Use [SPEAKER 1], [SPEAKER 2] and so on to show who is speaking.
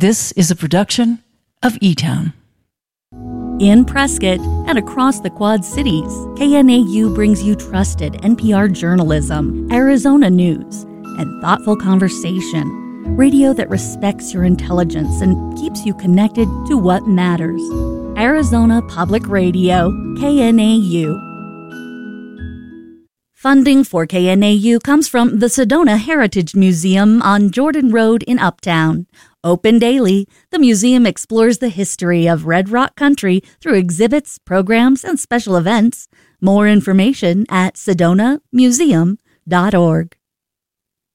[SPEAKER 1] This is a production of eTown.
[SPEAKER 2] In Prescott and across the Quad Cities, KNAU brings you trusted NPR journalism, Arizona news, and thoughtful conversation. Radio that respects your intelligence and keeps you connected to what matters. Arizona Public Radio, KNAU. Funding for KNAU comes from the Sedona Heritage Museum on Jordan Road in Uptown. Open daily, the museum explores the history of Red Rock Country through exhibits, programs, and special events. More information at sedonamuseum.org.